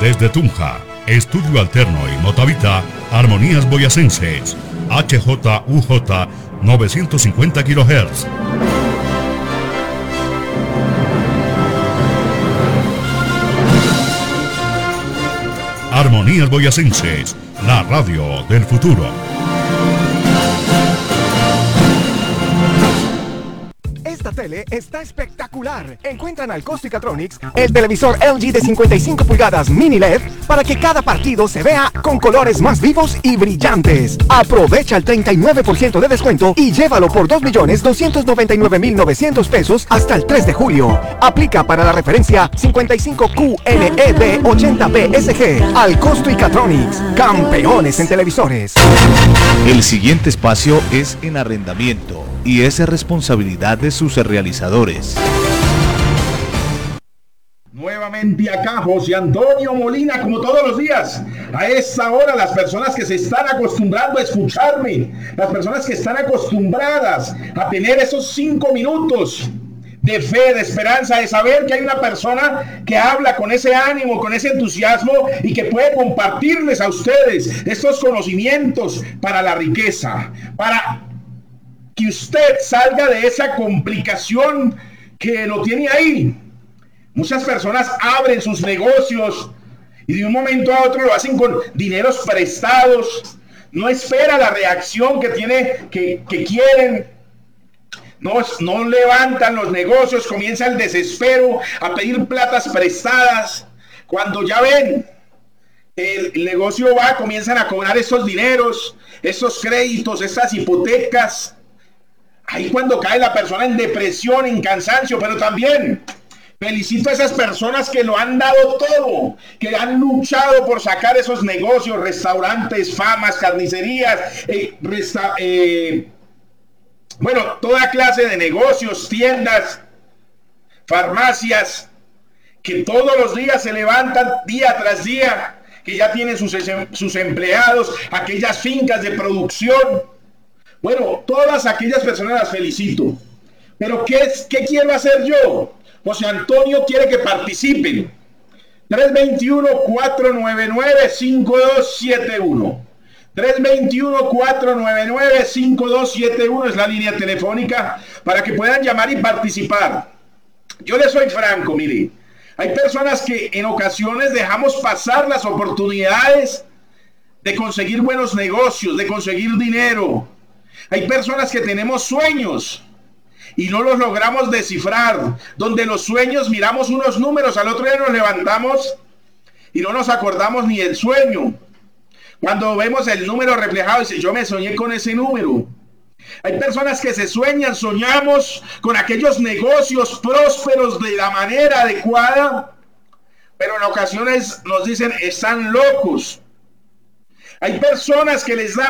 Desde Tunja, Estudio Alterno y Motavita, Armonías Boyacenses, HJUJ 950 kHz. Armonías Boyacenses, la radio del futuro. Esta tele está espectacular. Encuentran al Costicatronics el televisor LG de 55 pulgadas mini LED para que cada partido se vea con colores más vivos y brillantes. Aprovecha el 39% de descuento y llévalo por 2.299.900 pesos hasta el 3 de julio. Aplica para la referencia 55QNED80BSG. Al Costicatronics, campeones en televisores. El siguiente espacio es en arrendamiento y es responsabilidad de sus realizadores. Nuevamente acá José Antonio Molina, como todos los días. A esa hora, las personas que se están acostumbrando a escucharme, las personas que están acostumbradas a tener esos 5 minutos de fe, de esperanza, de saber que hay una persona que habla con ese ánimo, con ese entusiasmo y que puede compartirles a ustedes estos conocimientos para la riqueza, para que usted salga de esa complicación que lo tiene ahí. Muchas personas abren sus negocios y de un momento a otro lo hacen con dineros prestados. No espera la reacción que quieren. No levantan los negocios, comienza el desespero a pedir platas prestadas. Cuando ya ven el negocio va, comienzan a cobrar esos dineros, esos créditos, esas hipotecas. Ahí cuando cae la persona en depresión, en cansancio, pero también felicito a esas personas que lo han dado todo, que han luchado por sacar esos negocios, restaurantes, famas, carnicerías, bueno, toda clase de negocios, tiendas, farmacias, que todos los días se levantan día tras día, que ya tienen sus empleados, aquellas fincas de producción. Bueno, todas aquellas personas las felicito. Pero ¿qué quiero hacer yo? José Antonio quiere que participen. 321-499-5271. 321-499-5271 es la línea telefónica para que puedan llamar y participar. Yo les soy franco, mire. Hay personas que en ocasiones dejamos pasar las oportunidades de conseguir buenos negocios, de conseguir dinero. Hay personas que tenemos sueños y no los logramos descifrar, donde los sueños miramos unos números, al otro día nos levantamos y no nos acordamos ni del sueño. Cuando vemos el número reflejado, dice, yo me soñé con ese número. Hay personas que soñamos con aquellos negocios prósperos de la manera adecuada, pero en ocasiones nos dicen, están locos. Hay personas que les da